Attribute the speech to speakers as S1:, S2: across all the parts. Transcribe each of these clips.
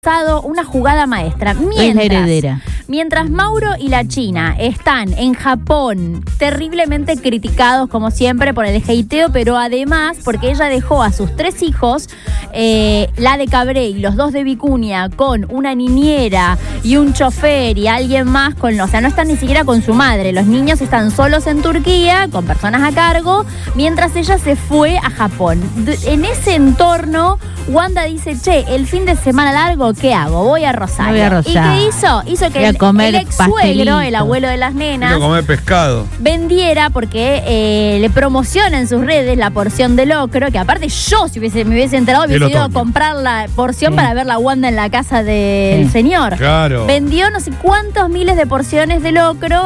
S1: Una jugada maestra.
S2: Es la heredera.
S1: Mientras Mauro y la China están en Japón terriblemente criticados como siempre por el hateo, pero además porque ella dejó a sus 3 hijos, la de Cabré y los 2 de Vicuña, con una niñera y un chofer y alguien más, o sea, no están ni siquiera con su madre. Los niños están solos en Turquía, con personas a cargo, mientras ella se fue a Japón. En ese entorno, Wanda dice, che, el fin de semana largo, ¿qué hago? Voy a Rosario.
S2: Voy a Rosario.
S1: ¿Y qué hizo? Hizo que el ex suegro, el abuelo de las nenas,
S3: comer pescado,
S1: vendiera, porque le promociona en sus redes la porción de locro, que aparte yo, si me hubiese enterado, hubiese ido a comprar la porción para ver la Wanda en la casa del señor.
S3: Claro.
S1: Vendió no sé cuántos miles de porciones de locro.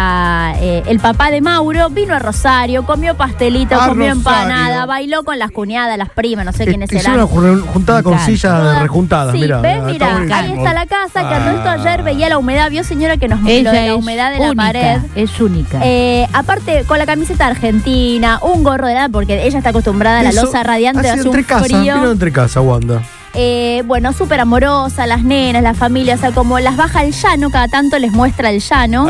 S1: El papá de Mauro vino a Rosario, comió pastelito, comió empanada, bailó con las cuñadas, las primas, no sé quiénes eran.
S4: Una juntada con sillas rejuntadas,
S1: sí,
S4: mira.
S1: Mira, ahí está la casa, que a todo esto ayer veía la humedad, vio señora que nos mostró la humedad de la pared.
S2: Es única.
S1: Aparte, con la camiseta argentina, un gorro de lana, porque ella está acostumbrada a la losa radiante, hace un frío.
S4: Vino entre casa, Wanda.
S1: Bueno, súper amorosa, las nenas, la familia, o sea, como las baja al llano, cada tanto les muestra el llano.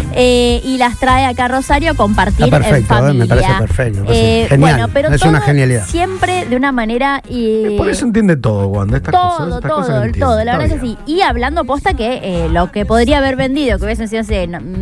S1: Y las trae acá a Rosario a compartir en familia.
S4: Me parece perfecto. Genial.
S1: Bueno, pero
S4: es una genialidad.
S1: Siempre de una manera.
S4: Por eso entiende todo, Wanda.
S1: Todo, la verdad es que sí. Y hablando posta que lo que podría haber vendido, que hubiesen sido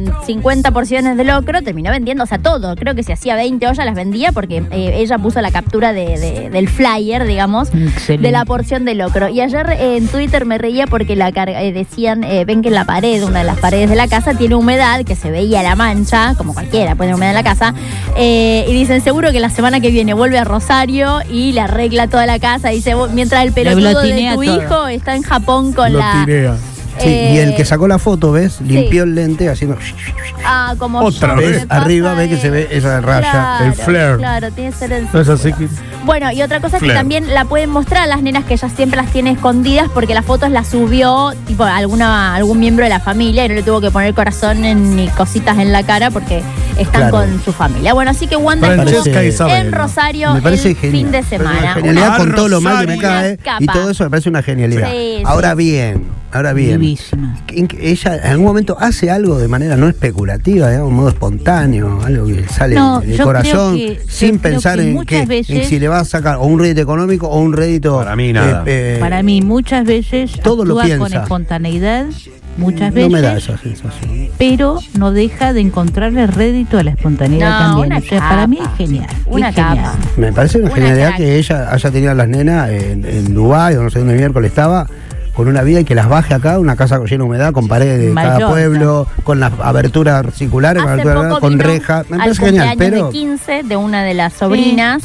S1: 50 porciones de locro, terminó vendiendo, o sea, todo. Creo que si hacía 20 ollas las vendía, porque ella puso la captura del flyer, digamos, de la porción de locro. Y ayer en Twitter me reía porque decían, ven que en la pared, una de las paredes de la casa tiene humedad, que se veía la mancha, como cualquiera puede tener humedad en la casa, y dicen, seguro que la semana que viene vuelve a Rosario y le arregla toda la casa, dice, mientras el pelotudo de tu hijo está en Japón con
S5: Sí, y el que sacó la foto, ¿ves? Limpió el lente haciendo...
S1: como
S4: otra vez.
S5: Arriba ve que se ve esa raya.
S1: Claro,
S4: el flare.
S1: Claro, tiene que ser el...
S4: No es así que...
S1: Bueno, y otra cosa es que también la pueden mostrar a las nenas, que ella siempre las tiene escondidas, porque las fotos las subió tipo algún miembro de la familia y no le tuvo que poner corazón ni cositas en la cara porque están con su familia. Bueno, así que Wanda estuvo en Rosario el fin de semana.
S5: Genialidad con todo lo mal que me cae y todo eso me parece una genialidad. Ahora bien,
S2: Vivísima.
S5: ella en algún momento hace algo de manera no especulativa, de un modo espontáneo, algo que sale del corazón, sin pensar en si le va a sacar o un rédito económico o un rédito.
S3: Para mí nada.
S2: Para mí muchas veces
S5: todo lo piensa
S2: con espontaneidad, muchas veces.
S5: No me da esa sensación.
S2: Pero no deja de encontrarle rédito a la espontaneidad también. O sea, para mí es genial. Genial.
S5: Me parece una genialidad que ella haya tenido a las nenas en Dubái o no sé dónde miércoles estaba, con una vida y que las baje acá, una casa llena de humedad, con paredes de cada pueblo, con las aberturas circulares, con reja. Me parece genial, pero...
S1: de 15 de una de las sobrinas,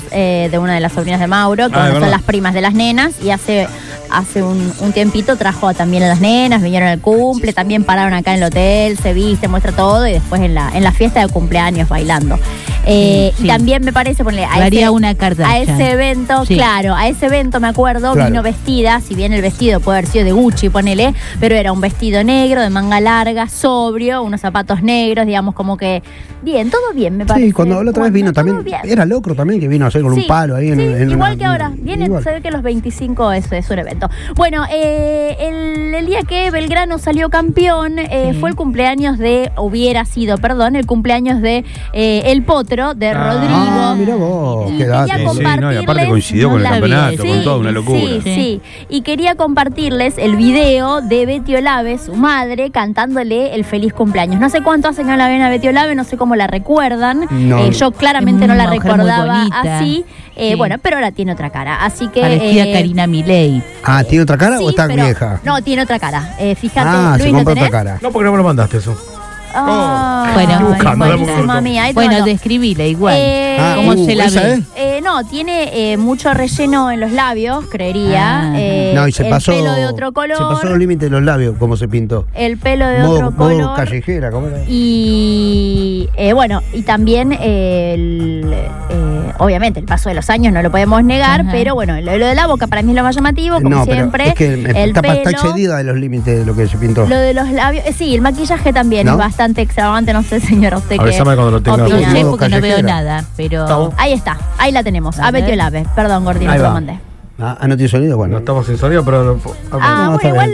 S1: de Mauro, que son las primas de las nenas, y hace un tiempito trajo también a las nenas, vinieron al cumple, también pararon acá en el hotel, se viste, muestra todo, y después en la fiesta de cumpleaños bailando. Y también me parece ponerle a ese evento, a ese evento me acuerdo, vino vestida, si bien el vestido puede haber sido de Gucci, ponele, pero era un vestido negro, de manga larga, sobrio, unos zapatos negros, digamos, como que todo bien, me parece.
S5: Sí, cuando la otra vez vino también, era locro también, que vino a hacer con un palo ahí en
S1: igual que ahora, se ve que los 25 es un evento. Bueno, el día que Belgrano salió campeón, fue el cumpleaños el cumpleaños de El Potro, de Rodrigo.
S5: Mira vos,
S1: y quería compartirles,
S3: y aparte coincidió con el campeonato, con toda una locura.
S1: Sí. Y quería compartirles el video de Betty Olave, su madre, cantándole el feliz cumpleaños. No sé cuánto hacen que no la ven a Betty Olave, no sé cómo la recuerdan. Yo claramente no la recordaba así. Bueno, pero ahora tiene otra cara. Así que.
S2: Parecía Karina Milei.
S5: ¿Tiene otra cara o está vieja?
S1: No, tiene otra cara. Fíjate,
S5: Luis,
S1: ¿no
S5: tenés? Otra cara.
S4: No, porque no me lo mandaste eso.
S2: Bueno, describila igual. ¿Cómo se la ve?
S1: No, tiene mucho relleno en los labios, creería.
S5: No, y se pasó.
S1: El pelo de otro color.
S5: Se pasó los límites de los labios, como se pintó.
S1: El pelo de otro color.
S5: Modo callejera, ¿cómo era?
S1: Y bueno, y también obviamente el paso de los años no lo podemos negar, pero bueno, lo de la boca para mí es lo más llamativo, como siempre.
S5: Es que está excedida de los límites de lo que se pintó.
S1: Lo de los labios, sí, el maquillaje también es bastante extravagante, no sé, señora, usted qué
S4: cuando lo tenga.
S2: No sé porque no veo nada, pero...
S1: Ahí está, ahí la tenemos, a Betty Olave. Perdón, Gordino, te lo mandé.
S5: ¿No tiene sonido? Bueno.
S4: No estamos sin sonido, pero...
S1: bueno, igual